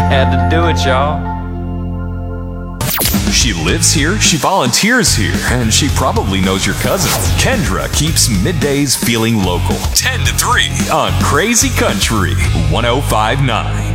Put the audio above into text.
Had to do it, y'all. She lives here, she volunteers here, and she probably knows your cousin. Kendra keeps middays feeling local. 10 to 3 on Crazy Country 105.9.